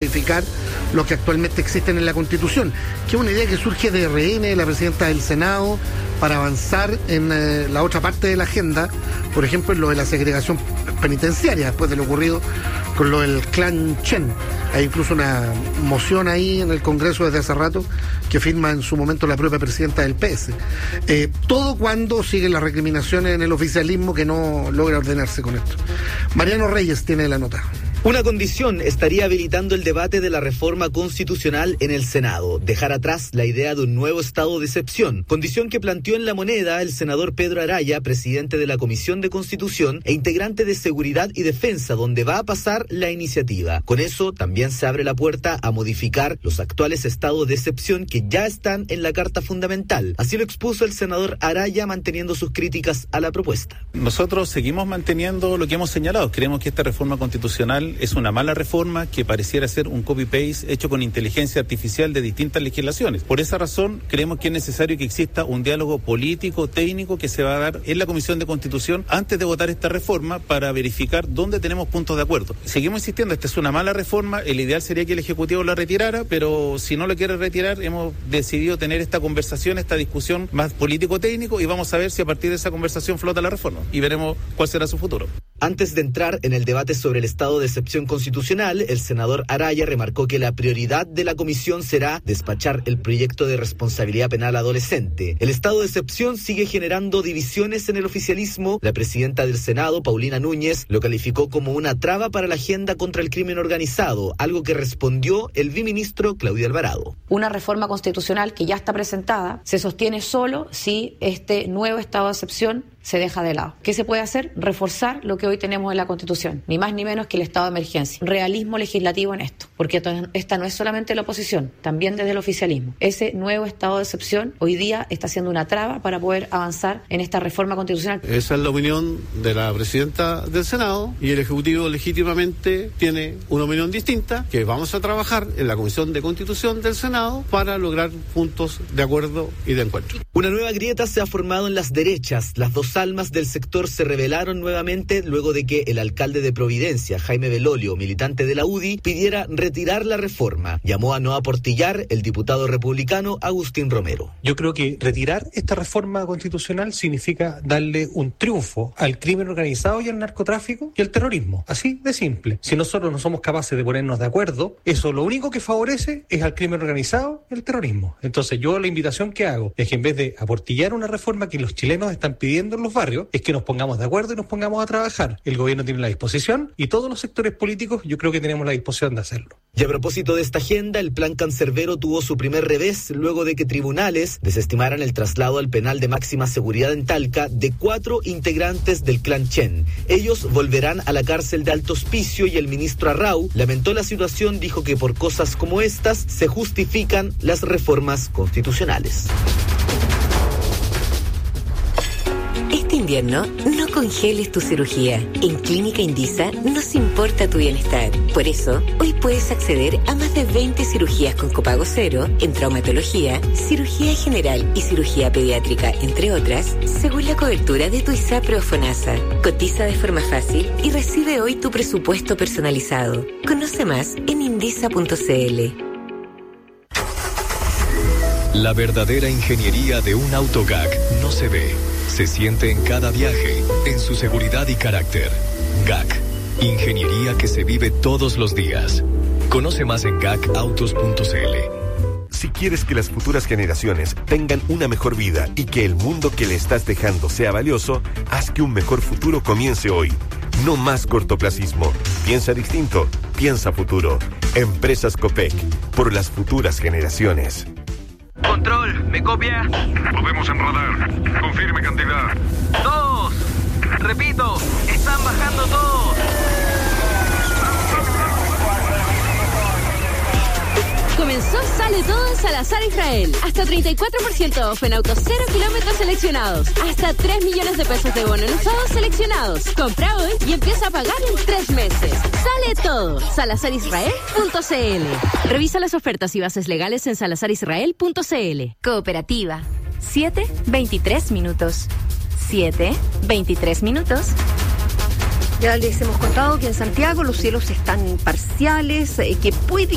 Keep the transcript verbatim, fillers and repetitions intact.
modificar los que actualmente existen en la Constitución, que es una idea que surge de R N, de la presidenta del Senado, para avanzar en eh, la otra parte de la agenda, por ejemplo, en lo de la segregación penitenciaria, después de lo ocurrido con lo del clan Chen. Hay incluso una moción ahí en el Congreso desde hace rato que firma en su momento la propia presidenta del P S. Eh, todo cuando siguen las recriminaciones en el oficialismo que no logra ordenarse con esto. Mariano Reyes tiene la nota. Una condición estaría habilitando el debate de la reforma constitucional en el Senado, dejar atrás la idea de un nuevo estado de excepción, condición que planteó en La Moneda el senador Pedro Araya, presidente de la Comisión de Constitución e integrante de Seguridad y Defensa, donde va a pasar la iniciativa. Con eso también se abre la puerta a modificar los actuales estados de excepción que ya están en la Carta Fundamental. Así lo expuso el senador Araya, manteniendo sus críticas a la propuesta. Nosotros seguimos manteniendo lo que hemos señalado. Creemos que esta reforma constitucional es una mala reforma que pareciera ser un copy-paste hecho con inteligencia artificial de distintas legislaciones. Por esa razón, creemos que es necesario que exista un diálogo político, técnico, que se va a dar en la Comisión de Constitución antes de votar esta reforma para verificar dónde tenemos puntos de acuerdo. Seguimos insistiendo, esta es una mala reforma, el ideal sería que el Ejecutivo la retirara, pero si no lo quiere retirar, hemos decidido tener esta conversación, esta discusión más político-técnico y vamos a ver si a partir de esa conversación flota la reforma y veremos cuál será su futuro. Antes de entrar en el debate sobre el estado de excepción constitucional, el senador Araya remarcó que la prioridad de la comisión será despachar el proyecto de responsabilidad penal adolescente. El estado de excepción sigue generando divisiones en el oficialismo. La presidenta del Senado, Paulina Núñez, lo calificó como una traba para la agenda contra el crimen organizado, algo que respondió el viceministro Claudio Alvarado. Una reforma constitucional que ya está presentada se sostiene solo si este nuevo estado de excepción se deja de lado. ¿Qué se puede hacer? Reforzar lo que hoy tenemos en la Constitución, ni más ni menos que el estado de emergencia. Realismo legislativo en esto, porque esta no es solamente la oposición, también desde el oficialismo. Ese nuevo estado de excepción hoy día está siendo una traba para poder avanzar en esta reforma constitucional. Esa es la opinión de la presidenta del Senado y el Ejecutivo legítimamente tiene una opinión distinta, que vamos a trabajar en la Comisión de Constitución del Senado para lograr puntos de acuerdo y de encuentro. Una nueva grieta se ha formado en las derechas. Las dos almas del sector se rebelaron nuevamente luego de que el alcalde de Providencia, Jaime Belolio, militante de la U D I, pidiera retirar la reforma. Llamó a no aportillar el diputado republicano Agustín Romero. Yo creo que retirar esta reforma constitucional significa darle un triunfo al crimen organizado y al narcotráfico y al terrorismo. Así de simple. Si nosotros no somos capaces de ponernos de acuerdo, eso lo único que favorece es al crimen organizado y al terrorismo. Entonces yo la invitación que hago es que en vez de aportillar una reforma que los chilenos están pidiendo en los barrios, es que nos pongamos de acuerdo y nos pongamos a trabajar. El gobierno tiene la disposición y todos los sectores políticos yo creo que tenemos la disposición de hacerlo. Y a propósito de esta agenda, el plan Cancerbero tuvo su primer revés luego de que tribunales desestimaran el traslado al penal de máxima seguridad en Talca de cuatro integrantes del clan Chen. Ellos volverán a la cárcel de Alto Hospicio y el ministro Arrau lamentó la situación, dijo que por cosas como estas se justifican las reformas constitucionales. Este invierno, no congeles tu cirugía. En Clínica Indisa nos importa tu bienestar. Por eso, hoy puedes acceder a más de veinte cirugías con copago cero en traumatología, cirugía general y cirugía pediátrica, entre otras, según la cobertura de tu ISAPRE o FONASA. Cotiza de forma fácil y recibe hoy tu presupuesto personalizado. Conoce más en indisa punto c l. La verdadera ingeniería de un auto G A C no se ve, se siente en cada viaje, en su seguridad y carácter. G A C, ingeniería que se vive todos los días. Conoce más en gac autos punto c l. Si quieres que las futuras generaciones tengan una mejor vida y que el mundo que le estás dejando sea valioso, haz que un mejor futuro comience hoy. No más cortoplacismo. Piensa distinto, piensa futuro. Empresas Copec, por las futuras generaciones. Control, ¿me copia? Lo vemos en radar. Confirme cantidad. Todos. Repito, están bajando todos. Comenzó Sale Todo en Salazar Israel. Hasta treinta y cuatro por ciento off en autos cero kilómetros seleccionados. Hasta tres millones de pesos de bono en usados seleccionados. Compra hoy y empieza a pagar en tres meses. Sale Todo. salazar israel punto c l. Revisa las ofertas y bases legales en salazar israel punto c l. Cooperativa. siete veintitrés minutos. siete veintitrés minutos. Ya les hemos contado que en Santiago los cielos están parciales, eh, que puede